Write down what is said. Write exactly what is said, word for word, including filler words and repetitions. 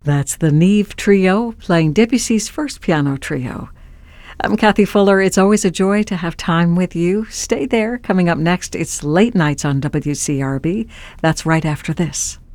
That's the Neve Trio playing Debussy's first piano trio. I'm Kathy Fuller. It's always a joy to have time with you. Stay there. Coming up next, it's Late Nights on W C R B. That's right after this.